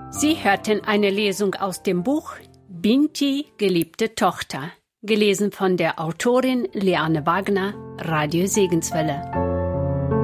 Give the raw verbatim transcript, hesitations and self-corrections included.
Sie hörten eine Lesung aus dem Buch Binti, geliebte Tochter, gelesen von der Autorin Liane Wagner, Radio Segenswelle.